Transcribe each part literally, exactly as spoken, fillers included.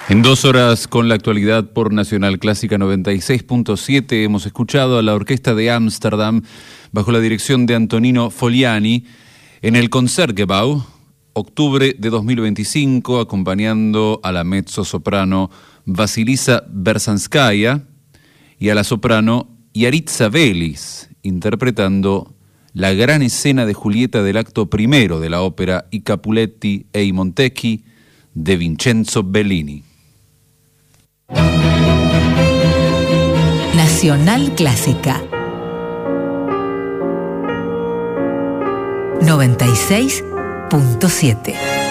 En dos horas con la actualidad por Nacional Clásica noventa y seis punto siete hemos escuchado a la Orquesta de Ámsterdam bajo la dirección de Antonino Fogliani en el Concertgebouw, octubre de dos mil veinticinco, acompañando a la mezzosoprano Vasilisa Berzanskaya y a la soprano Yaritza Velis, interpretando la gran escena de Julieta del acto primero de la ópera I Capuletti e i Montecchi de Vincenzo Bellini. Nacional Clásica noventa y seis punto siete.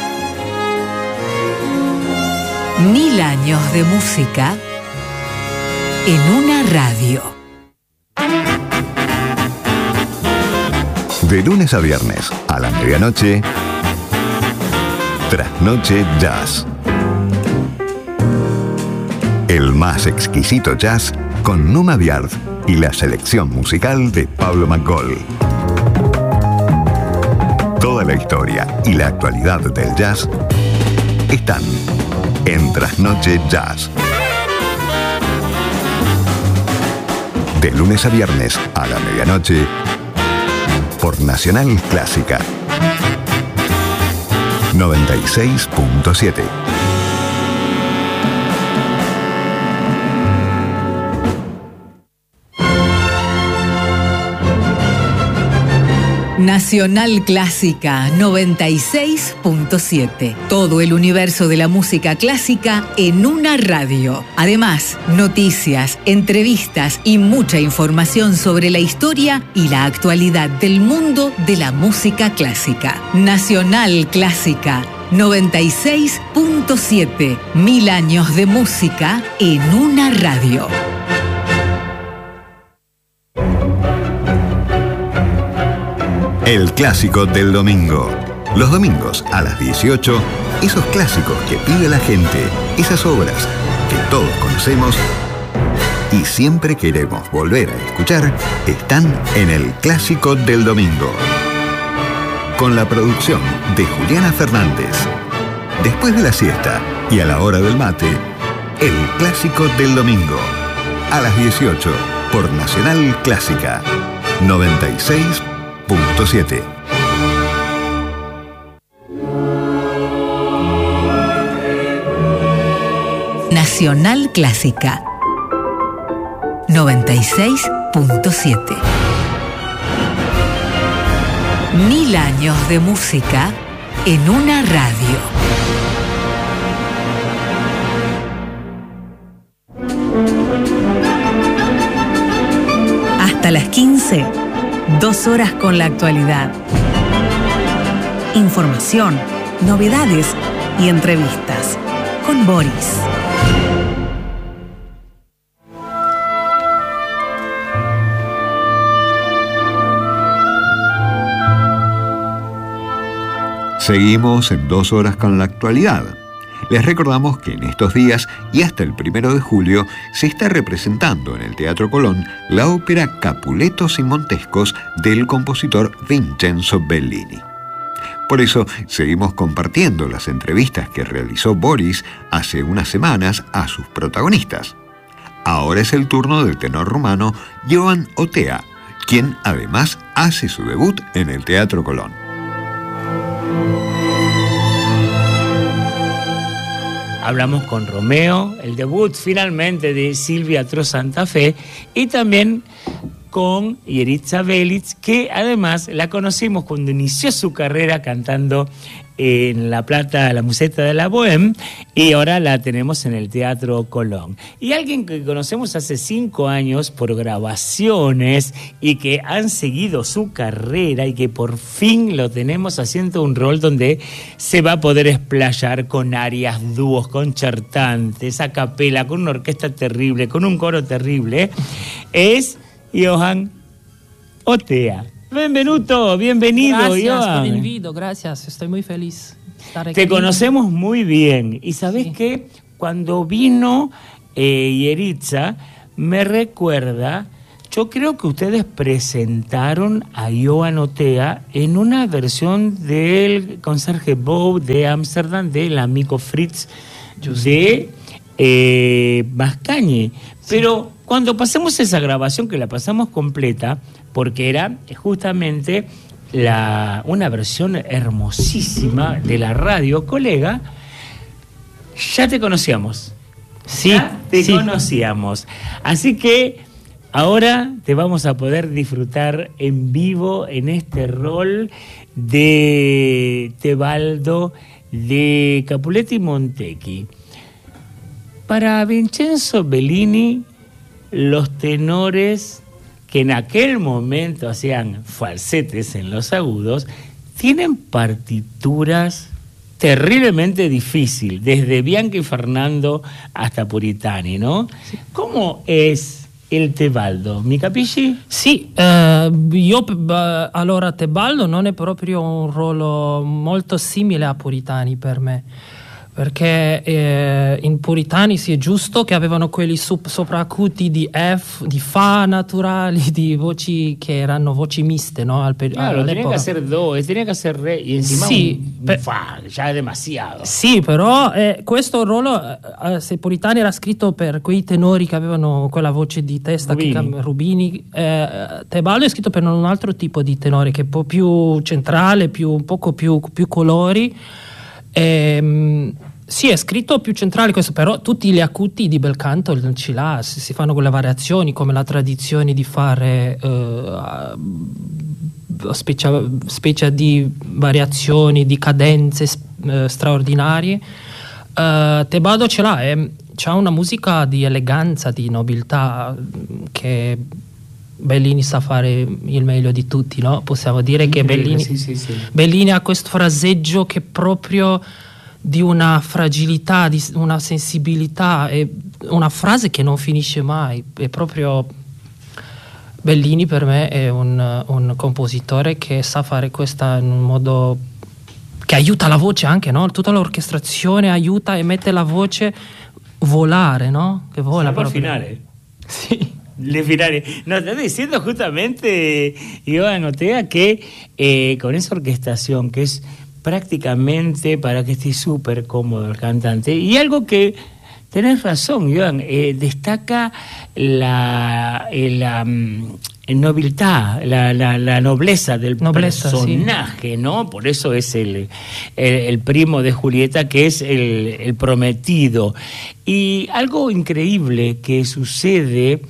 Mil años de música en una radio. De lunes a viernes a la medianoche, Trasnoche Jazz. El más exquisito jazz con Numa Biard y la selección musical de Pablo McCall. Toda la historia y la actualidad del jazz están en Trasnoche Jazz. De lunes a viernes a la medianoche por Nacional Clásica noventa y seis punto siete. Nacional Clásica noventa y seis punto siete. Todo el universo de la música clásica en una radio. Además, noticias, entrevistas y mucha información sobre la historia y la actualidad del mundo de la música clásica. Nacional Clásica noventa y seis punto siete. Mil años de música en una radio. El clásico del domingo. Los domingos a las dieciocho, esos clásicos que pide la gente, esas obras que todos conocemos y siempre queremos volver a escuchar, están en el clásico del domingo. Con la producción de Juliana Fernández. Después de la siesta y a la hora del mate, el clásico del domingo. A las dieciocho por Nacional Clásica noventa y seis punto siete. Nacional Clásica noventa y seis punto siete. Mil años de música en una radio. Hasta las quince. Dos horas con la actualidad. Información, novedades y entrevistas. Con Boris. Seguimos en dos horas con la actualidad. Les recordamos que en estos días y hasta el primero de julio se está representando en el Teatro Colón la ópera Capuletos y Montescos del compositor Vincenzo Bellini. Por eso seguimos compartiendo las entrevistas que realizó Boris hace unas semanas a sus protagonistas. Ahora es el turno del tenor rumano Joan Otea, quien además hace su debut en el Teatro Colón. Hablamos con Romeo, el debut finalmente de Silvia Tro Santa Fe, y también con Yaritza Velis, que además la conocimos cuando inició su carrera cantando en La Plata, la Musetta de la Bohème, y ahora la tenemos en el Teatro Colón. Y alguien que conocemos hace cinco años por grabaciones y que han seguido su carrera y que por fin lo tenemos haciendo un rol donde se va a poder explayar con arias, dúos, concertantes, a capela, con una orquesta terrible, con un coro terrible, es Joan Otea. Benvenuto, bienvenido, gracias Joan. Gracias por el invito, gracias, estoy muy feliz de estar aquí. Te conocemos muy bien y sabes sí. que cuando vino eh, Yaritza me recuerda, yo creo que ustedes presentaron a Joan Otea en una versión del Concertgebouw de Ámsterdam del amigo Fritz de eh, Mascagni. Pero cuando pasamos esa grabación, que la pasamos completa, porque era justamente la, una versión hermosísima de la radio Colega, ya te conocíamos. Sí, ya te sí. conocíamos. Así que ahora te vamos a poder disfrutar en vivo en este rol de Tebaldo de Capuletti Montecchi. Para Vincenzo Bellini, los tenores que en aquel momento hacían falsetes en los agudos, tienen partituras terriblemente difíciles, desde Bianchi Fernando hasta Puritani, ¿no? Sí. ¿Cómo es il Tebaldo? Mi capisci? Sì, eh, io eh, allora Tebaldo non è proprio un ruolo molto simile a Puritani per me, perché eh, in Puritani sì è giusto che avevano quelli sup- sopracuti di F, di Fa naturali, di voci che erano voci miste, no? Al per- claro, tenía que hacer do, e tenía que hacer re, y encima sì, un, un per- Fa, già è demasiado. Sì, però eh, questo ruolo, eh, se Puritani era scritto per quei tenori che avevano quella voce di testa, Rubini, che cam- Rubini eh, Tebaldo è scritto per un altro tipo di tenore, che è un po' più centrale, più, un poco più, più colori. Ehm, sì, è scritto più centrale questo, però tutti gli acuti di bel canto ce l'ha, si, si fanno quelle variazioni, come la tradizione di fare eh, specie, specie di variazioni, di cadenze eh, straordinarie. Uh, Tebaldo ce l'ha, eh, c'ha una musica di eleganza, di nobiltà che Bellini sa fare il meglio di tutti, no? Possiamo dire che Bellini, sì, sì, sì. Bellini ha questo fraseggio che proprio di una fragilità, di una sensibilità, è una frase che non finisce mai. È proprio Bellini per me è un, un compositore che sa fare questa in un modo che aiuta la voce anche, no? Tutta l'orchestrazione aiuta e mette la voce volare, no? Che vola por proprio. finale. Sì. Le finales. Nos está diciendo justamente, Iván Otea, que eh, con esa orquestación que es prácticamente para que esté súper cómodo el cantante, y algo que tenés razón, Iván, eh, destaca la, eh, la um, nobilidad, la, la, la nobleza del nobleza, personaje, sí. ¿no? Por eso es el, el, el primo de Julieta, que es el, el prometido. Y algo increíble que sucede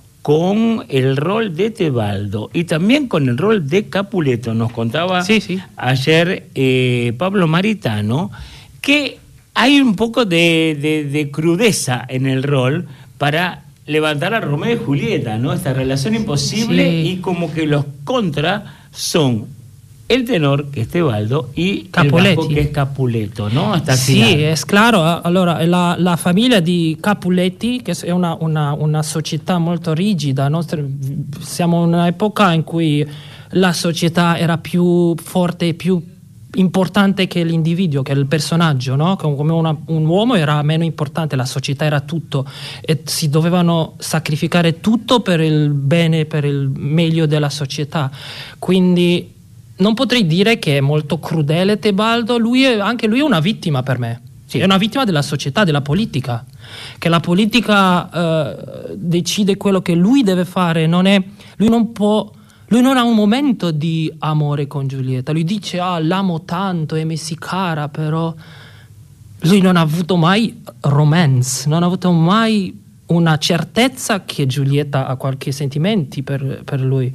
con el rol de Tebaldo y también con el rol de Capuleto, nos contaba sí, sí. ayer eh, Pablo Maritano, que hay un poco de, de, de crudeza en el rol para levantar a Romeo y Julieta, ¿no? Esta relación imposible, sí. Y como que los contra son el tenor, che è Tebaldo, e Capuletti. Il bajo, che è Capuleto, no? Hasta sì, finale. è chiaro. Allora, la, la famiglia di Capuletti, che è una, una, una società molto rigida, no? Siamo in un'epoca in cui la società era più forte, più importante che l'individuo, che il personaggio, no? Come una, un uomo era meno importante, la società era tutto e si dovevano sacrificare tutto per il bene, per il meglio della società. Quindi non potrei dire che è molto crudele Tebaldo, lui è, anche lui è una vittima per me, sì. È una vittima della società, della politica, che la politica eh, decide quello che lui deve fare, non è, lui non può, lui non ha un momento di amore con Giulietta, lui dice ah l'amo tanto e mi si cara, però lui non ha avuto mai romance, non ha avuto mai una certezza che Giulietta ha qualche sentimenti per, per lui.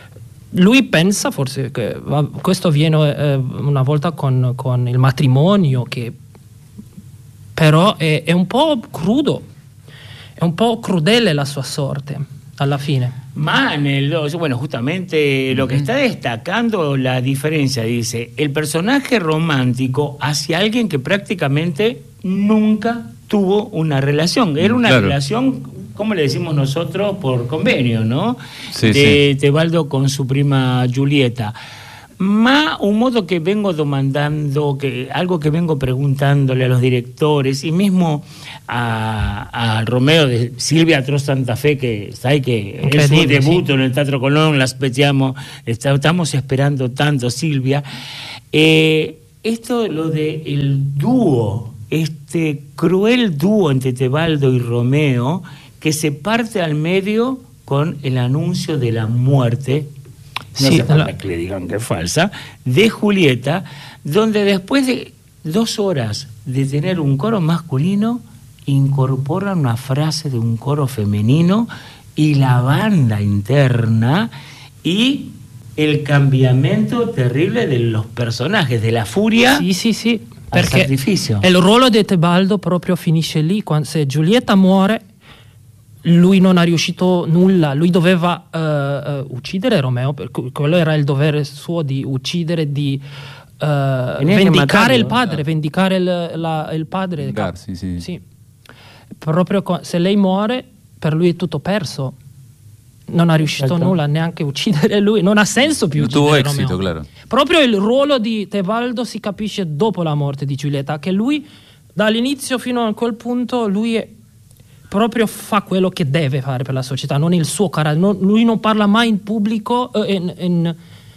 Lui pensa forse che questo avviene eh, una volta con, con il matrimonio, che però è, è un po' crudo, è un po' crudele la sua sorte alla fine. Ma nel, bueno, justamente lo que está destacando la diferencia, dice, el personaje romántico hacia alguien que prácticamente nunca tuvo una relación. Era una claro. relación, como le decimos nosotros, por convenio, ¿no? Sí, de sí. Tebaldo con su prima Giulietta. Ma un modo que vengo demandando, que, algo que vengo preguntándole a los directores y mismo a, a Romeo de Silvia Atro Santa Fe, que sabe que es su debut sí. en el Teatro Colón, la aspettamos, estamos esperando tanto, Silvia. Eh, esto, lo de el dúo, es este cruel dúo entre Tebaldo y Romeo que se parte al medio con el anuncio de la muerte, no Sí, se falta la- que le digan que es falsa, de Julieta, donde después de dos horas de tener un coro masculino, incorporan una frase de un coro femenino y la banda interna y el cambiamento terrible de los personajes, de la furia Sì, sì, sì, al perché sacrificio. il ruolo di Tebaldo proprio finisce lì, quando, se Giulietta muore, lui non ha riuscito nulla, lui doveva eh, eh, uccidere Romeo, per cui quello era il dovere suo di uccidere, di eh, che vendicare matarlo, il padre, eh. vendicare il, la- il padre. Vengarsi, sì. Sì. Proprio co- se lei muore, per lui è tutto perso. Non ha riuscito Certo. nulla, neanche uccidere lui, non ha senso più Non tuvo uccidere éxito, Romeo. claro. Proprio il ruolo di Tebaldo si capisce dopo la morte di Giulietta, che lui dall'inizio fino a quel punto lui è- proprio fa quello che deve fare per la società, non il suo carattere, non- lui non parla mai in pubblico eh, in- in,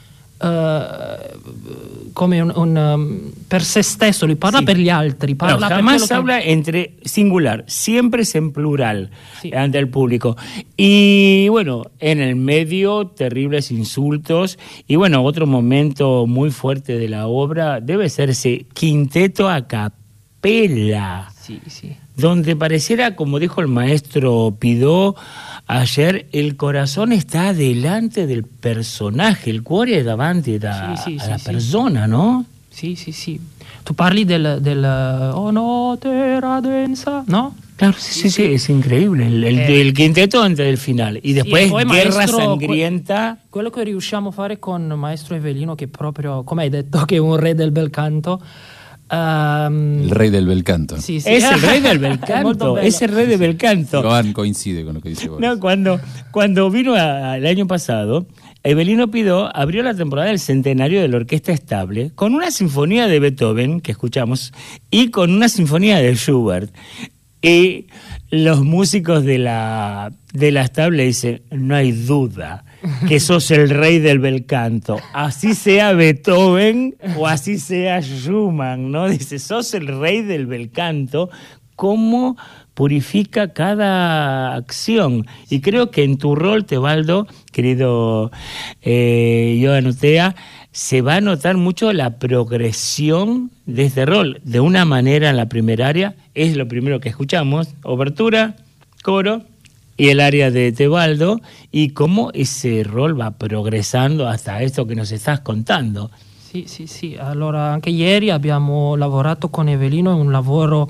eh, come un, un, um, per se stesso, lui parla Sí. per gli altri, Claro, parla per jamás quello che- habla entre singular, siempre es en plural Sí. ante el público. Y bueno, en el medio, terribles insultos. Y bueno, otro momento muy fuerte de la obra debe ser ese quinteto a capella, Sì, sì. donde pareciera, como dijo el maestro Pidó ayer, el corazón está delante del personaje, el cuore è davanti da, Sì, sì, alla sì, sì. persona, no? Sì, sì, sì. Tu parli del, del oh no, terra densa, no? Claro, sí, sí, sí, es increíble. El, el- Eh, el quinteto antes del final. Y después e poi Guerra maestro, Sangrienta. Quello che riusciamo a fare con Maestro Evelino, che proprio, come hai detto, che è un re del bel canto. ehm, El rey del bel canto. sì, sì. Es el rey del bel È molto canto. bello. Es el rey del bel canto. Joan coincide con lo que dice Boris. No, cuando, cuando vino a- el año pasado, Evelino Pidó abrió la temporada del centenario de la Orquesta Estable con una sinfonía de Beethoven, que escuchamos, y con una sinfonía de Schubert. Y los músicos de la, de la Estable dicen, no hay duda que sos el rey del bel canto, así sea Beethoven o así sea Schumann, ¿no? Dice, sos el rey del bel canto, cómo purifica cada acción. Y creo que en tu rol, Tebaldo, querido eh, Joan Utea, se va a notar mucho la progresión de este rol. De una manera en la primera área, es lo primero que escuchamos, obertura, coro y el área de Tebaldo, y cómo ese rol va progresando hasta esto che nos estás contando. Sì, sì, sì. Allora, anche ieri abbiamo lavorato con Evelino, è un lavoro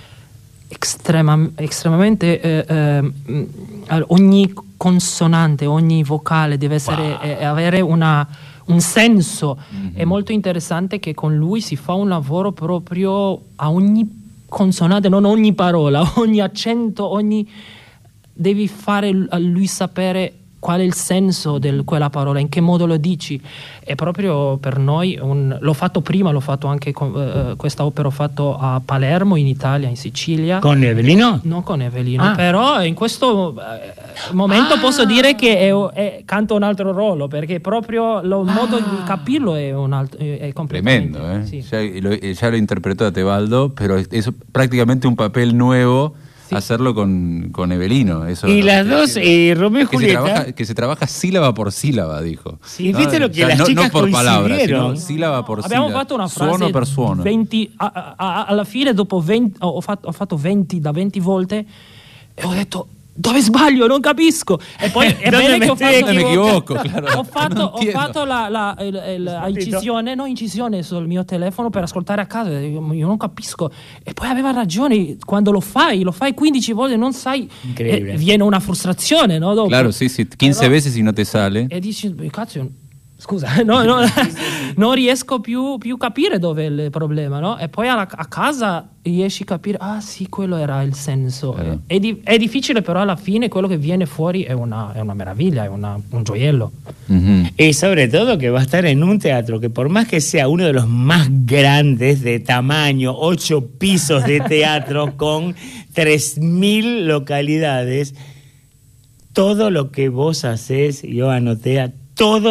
estrema- estremamente... eh, eh, mh, ogni consonante, ogni vocale deve essere, Wow. eh, avere una, un senso. Mhm. È molto interessante che con lui si fa un lavoro proprio a ogni consonante, non ogni parola, ogni accento, ogni... devi fare l- a lui sapere qual è il senso di quella parola, in che modo lo dici. È proprio per noi un, l'ho fatto prima, l'ho fatto anche con, eh, questa opera ho fatto a Palermo in Italia, in Sicilia. ¿Con Evelino? Non con Evelino, Ah. però in questo eh, momento Ah. posso dire che è, è- canto un altro ruolo, perché proprio lo Ah. modo di capirlo è, un altro, è, è completamente Tremendo, ¿eh? sì. Ya, lo, ya lo interpretó a Tebaldo, pero es, es prácticamente un papel nuevo Sí. hacerlo con, con Evelino. Eso Y es lo las que dos, estoy eh, Romeo y que se, Julieta. trabaja, que se trabaja sílaba por sílaba, dijo. Sí, viste lo que las no, chicas no por palabras, sino coincidieron. sílaba por Abbiamo sílaba. fatto una frase Suono per suono. venti a- a- alla fine dopo venti ho fatto, ho fatto venti da venti volte e ho detto dove sbaglio, non capisco. E poi è Dove bene che ho mi fatto, mi equivoco, claro. ho fatto, Non ho entiendo. fatto la, la, il- il- la incisione, no incisione sul mio telefono per ascoltare a casa. Io, io non capisco. E poi aveva ragione, quando lo fai, lo fai quindici volte, non sai, Incredibile. e viene una frustrazione, no? Dopo. Claro, sí, sí, quince Però- veces y no te sale. E dici, cazzo, scusa, no, no, non riesco più, più a capire dove è il problema, no? E poi a, a casa riesci a capire, ah sì, quello era il senso. Eh. È, di- è difficile, però alla fine quello che viene fuori è una, è una meraviglia, è una- un gioiello. Ujú. Y sobre todo que va a estar en un teatro que por más que sea uno de los más grandes de tamaño, ocho pisos de teatro con tres mil localidades, todo lo que vos hacés, yo anotea, todo,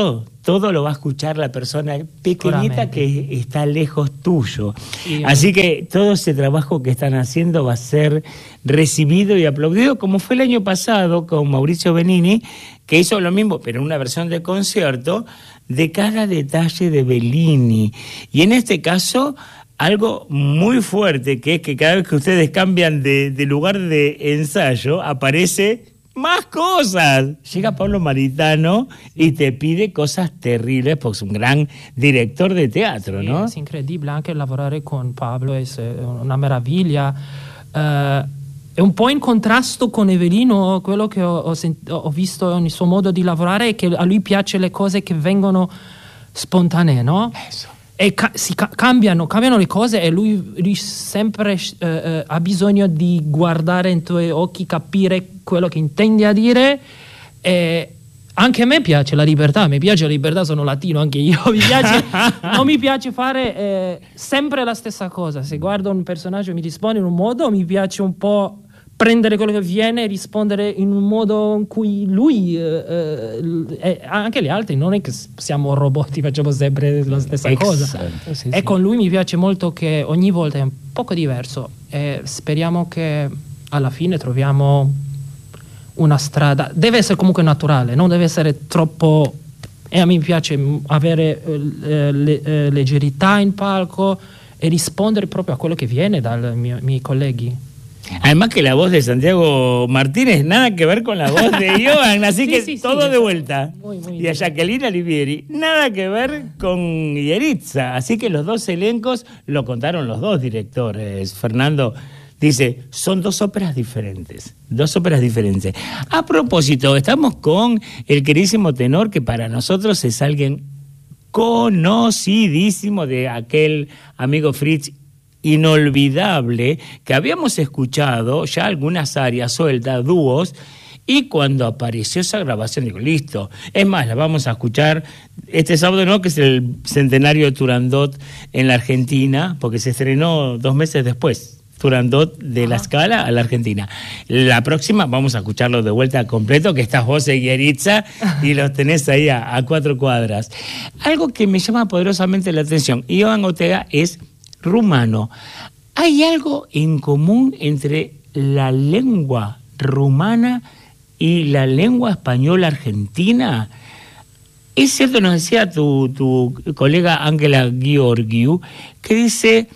todo lo va a escuchar la persona pequeñita que está lejos tuyo. Sí, Así que todo ese trabajo que están haciendo va a ser recibido y aplaudido, como fue el año pasado con Mauricio Benini, que hizo lo mismo, pero en una versión de concierto, de cada detalle de Bellini. Y en este caso, algo muy fuerte, que es que cada vez que ustedes cambian de, de lugar de ensayo, aparece más cosas. Llega Pablo Maritano y te pide cosas terribles, porque es un gran director de teatro, sì, ¿no? è incredibile anche lavorare con Pablo, è una meraviglia. Uh, è un po' in contrasto con Evelino, quello che ho, ho, sent- ho visto nel suo modo di lavorare è che a lui piace le cose che vengono spontanee, no? Eso. E ca- si ca- cambiano, cambiano le cose e lui, lui sempre eh, eh, ha bisogno di guardare nei tuoi occhi, capire quello che intendi a dire. E anche a me piace la libertà, mi piace la libertà, sono latino anche io, mi piace, non mi piace fare eh, sempre la stessa cosa. Se guardo un personaggio e mi risponde in un modo, mi piace un po' prendere quello che viene e rispondere in un modo in cui lui eh, eh, anche gli altri, non è che siamo robot, facciamo sempre la stessa Esatto, cosa. sì, E sì. con lui mi piace molto che ogni volta è un poco diverso e speriamo che alla fine troviamo una strada. Deve essere comunque naturale, non deve essere troppo, e a me piace avere eh, le, eh, leggerità in palco e rispondere proprio a quello che viene dai miei, miei colleghi. Además que la voz de Santiago Martínez nada que ver con la voz de Joan, así Sí, que sí, sí, todo de eso. vuelta. Muy, muy Y a bien. Jacqueline Alivieri, nada que ver con Yeritza, así que los dos elencos lo contaron los dos directores. Fernando dice, son dos óperas diferentes, dos óperas diferentes. A propósito, estamos con el queridísimo tenor que para nosotros es alguien conocidísimo, de aquel amigo Fritz inolvidable, que habíamos escuchado ya algunas áreas sueltas, dúos, y cuando apareció esa grabación digo, listo, es más, la vamos a escuchar este sábado, ¿no?, que es el centenario de Turandot en la Argentina, porque se estrenó dos meses después, Turandot de Ajá. la Scala a la Argentina. La próxima vamos a escucharlo de vuelta completo, que estás vos y Yeritza, y los tenés ahí a, a cuatro cuadras. Algo que me llama poderosamente la atención, Joan Ortega es rumano. ¿Hay algo en común entre la lengua rumana y la lengua española argentina? Es cierto, nos decía tu, tu colega Ángela Gheorghiu, que dice,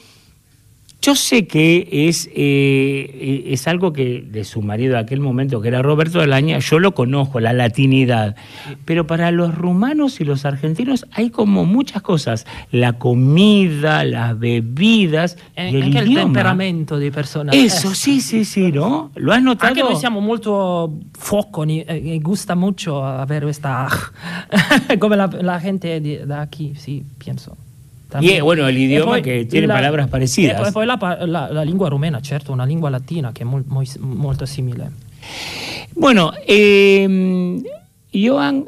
yo sé que es, eh, es algo que de su marido de aquel momento, que era Roberto de Alaña, yo lo conozco, la latinidad, pero para los rumanos y los argentinos hay como muchas cosas, la comida, las bebidas, E y el anche il idioma. temperamento dei personaggi. Eso, sì, sì, sì, ¿no? ¿Lo has notado? Anche noi siamo molto foconi e gusta mucho avere questa come la, la gente di, da qui, sì, penso. Y eh, bueno, el idioma poi, que tiene la, palabras parecidas. E poi, poi la, la, la lingua rumena, certo, una lingua latina che è mol, mol, molto simile. Bueno, eh, Joan,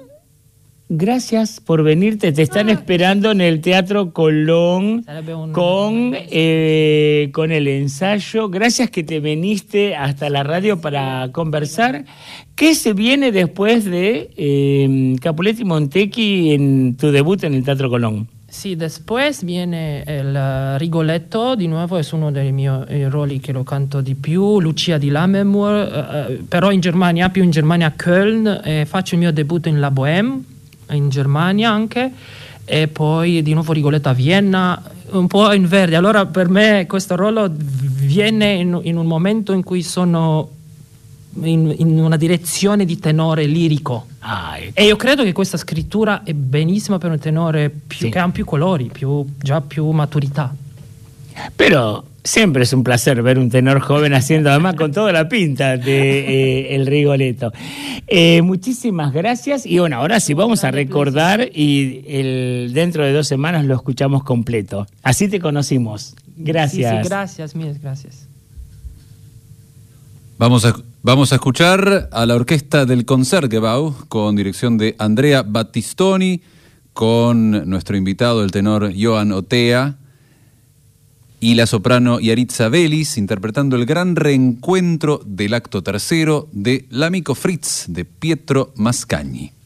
gracias por venirte. Te están ah. esperando en el Teatro Colón un... con, eh, con el ensayo. Gracias que te viniste hasta la radio para conversar. ¿Qué se viene después de eh, Capuletti Montecchi en tu debut en el Teatro Colón? Sì, después viene il Rigoletto, di nuovo è uno dei miei ruoli che lo canto di più, Lucia di Lammermoor, eh, però in Germania, più in Germania a Köln, eh, faccio il mio debutto in La Bohème, in Germania anche, e poi di nuovo Rigoletto a Vienna, un po' in Verdi. Allora per me questo ruolo viene in, in un momento in cui sono in, in una direzione di tenore lirico. Ah, ecco. E io credo che questa scrittura è benissima per un tenore più, sì. che ha più colori, più, già più maturità. Pero siempre es un placer ver un tenor joven haciendo, además con toda la pinta de eh, el Rigoletto. Eh, muchísimas gracias. Y bueno, ahora sí vamos a recordar y el, dentro de dos semanas lo escuchamos completo. Así te conocimos. Gracias. Sí, sí, gracias, miles gracias. Vamos a, vamos a escuchar a la orquesta del Concertgebouw con dirección de Andrea Battistoni, con nuestro invitado, el tenor Joan Ortega, y la soprano Yeritza Velis, interpretando el gran reencuentro del acto tercero de L'Amico Fritz de Pietro Mascagni.